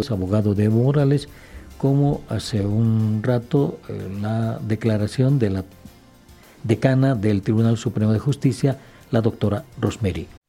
abogado de Evo Morales, como hace un rato la declaración de la decana del Tribunal Supremo de Justicia, la doctora Rosemary